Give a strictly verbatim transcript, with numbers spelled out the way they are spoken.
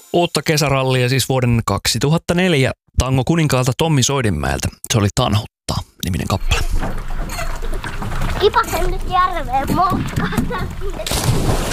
Uutta kesärallia siis vuoden kaksituhattaneljä Tango kuninkaalta Tommi Soidinmäeltä. Se oli Tanhuttaa -niminen kappale. Kipasen nyt järveen moukkaan.